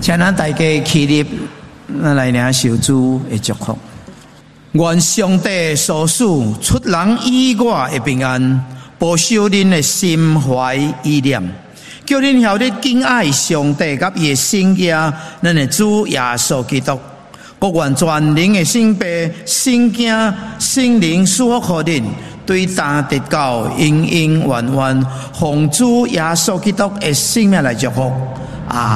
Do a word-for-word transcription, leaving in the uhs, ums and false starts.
请咱大家起立，咱来领受主的祝福。愿上帝所赐出人意外的平安，保守恁的心怀意念，叫恁晓得敬爱上帝甲伊的圣家，咱的主耶稣基督。各愿全灵的圣父、圣子、圣灵所福恁，对大得到永永远远，奉主耶稣基督的性命来祝福。啊。